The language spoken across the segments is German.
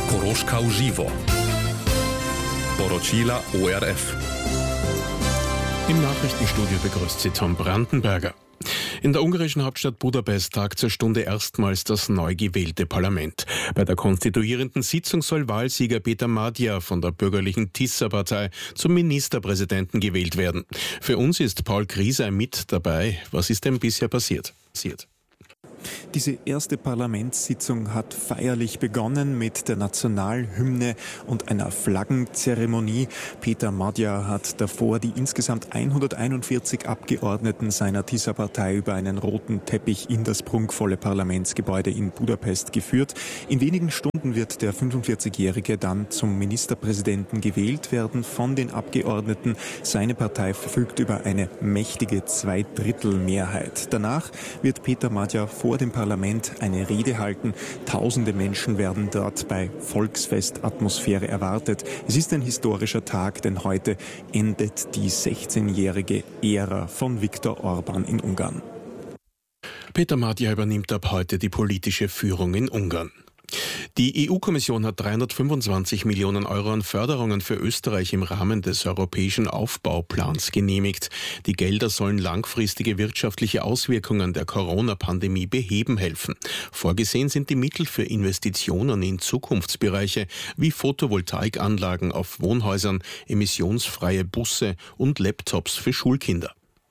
Koroška uživo. Poročila ORF. Im Nachrichtenstudio begrüßt Sie Tom Brandenberger. In der ungarischen Hauptstadt Budapest tagt zur Stunde erstmals das neu gewählte Parlament. Bei der konstituierenden Sitzung soll Wahlsieger Peter Magyar von der bürgerlichen Tisza-Partei zum Ministerpräsidenten gewählt werden. Für uns ist Paul Grieser mit dabei. Was ist denn bisher passiert? Diese erste Parlamentssitzung hat feierlich begonnen mit der Nationalhymne und einer Flaggenzeremonie. Peter Magyar hat davor die insgesamt 141 Abgeordneten seiner Tisza-Partei über einen roten Teppich in das prunkvolle Parlamentsgebäude in Budapest geführt. In wenigen Stunden wird der 45-Jährige dann zum Ministerpräsidenten gewählt werden von den Abgeordneten. Seine Partei verfügt über eine mächtige Zweidrittelmehrheit. Danach wird Peter Magyar vor dem Parlament eine Rede halten. Tausende Menschen werden dort bei Volksfestatmosphäre erwartet. Es ist ein historischer Tag, denn heute endet die 16-jährige Ära von Viktor Orbán in Ungarn. Peter Magyar übernimmt ab heute die politische Führung in Ungarn. Die EU-Kommission hat 325 Millionen Euro an Förderungen für Österreich im Rahmen des europäischen Aufbauplans genehmigt. Die Gelder sollen langfristige wirtschaftliche Auswirkungen der Corona-Pandemie beheben helfen. Vorgesehen sind die Mittel für Investitionen in Zukunftsbereiche wie Photovoltaikanlagen auf Wohnhäusern, emissionsfreie Busse und Laptops für Schulkinder.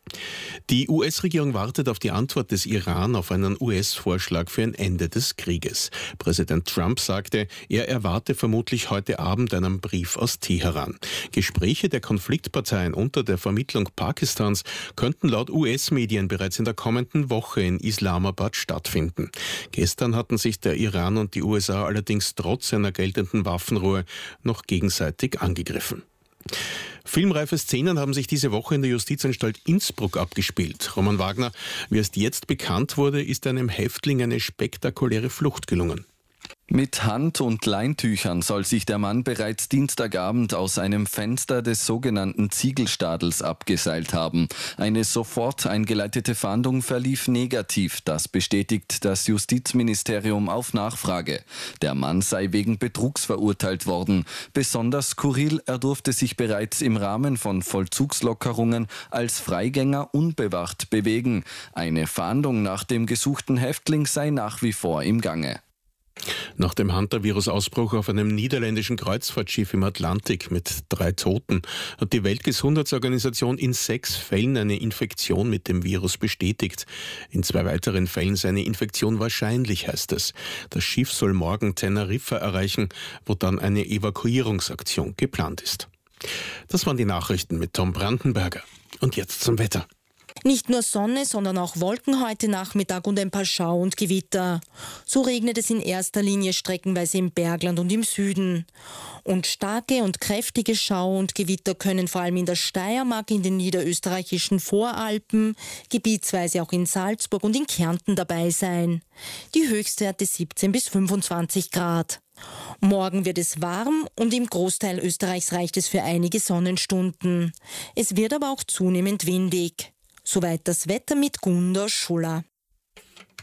Die US-Regierung wartet auf die Antwort des Iran auf einen US-Vorschlag für ein Ende des Krieges. Präsident Trump sagte, er erwarte vermutlich heute Abend einen Brief aus Teheran. Gespräche der Konfliktparteien unter der Vermittlung Pakistans könnten laut US-Medien bereits in der kommenden Woche in Islamabad stattfinden. Gestern hatten sich der Iran und die USA allerdings trotz einer geltenden Waffenruhe noch gegenseitig angegriffen. Filmreife Szenen haben sich diese Woche in der Justizanstalt Innsbruck abgespielt. Roman Wagner, wie erst jetzt bekannt wurde, ist einem Häftling eine spektakuläre Flucht gelungen. Mit Hand- und Leintüchern soll sich der Mann bereits Dienstagabend aus einem Fenster des sogenannten Ziegelstadels abgeseilt haben. Eine sofort eingeleitete Fahndung verlief negativ. Das bestätigt das Justizministerium auf Nachfrage. Der Mann sei wegen Betrugs verurteilt worden. Besonders skurril, er durfte sich bereits im Rahmen von Vollzugslockerungen als Freigänger unbewacht bewegen. Eine Fahndung nach dem gesuchten Häftling sei nach wie vor im Gange. Nach dem Hantavirus-Ausbruch auf einem niederländischen Kreuzfahrtschiff im Atlantik mit 3 Toten hat die Weltgesundheitsorganisation in 6 Fällen eine Infektion mit dem Virus bestätigt. In 2 weiteren Fällen sei eine Infektion wahrscheinlich, heißt es. Das Schiff soll morgen Teneriffa erreichen, wo dann eine Evakuierungsaktion geplant ist. Das waren die Nachrichten mit Tom Brandenberger. Und jetzt zum Wetter. Nicht nur Sonne, sondern auch Wolken heute Nachmittag und ein paar Schau- und Gewitter. So regnet es in erster Linie streckenweise im Bergland und im Süden. Und starke und kräftige Schau- und Gewitter können vor allem in der Steiermark, in den niederösterreichischen Voralpen, gebietsweise auch in Salzburg und in Kärnten dabei sein. Die Höchstwerte 17 bis 25 Grad. Morgen wird es warm und im Großteil Österreichs reicht es für einige Sonnenstunden. Es wird aber auch zunehmend windig. Soweit das Wetter mit Gunda Schuller.